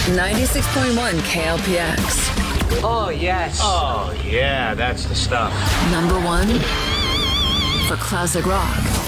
96.1 KLPX. Oh, yes. Oh, yeah, that's the stuff. Number one for classic rock.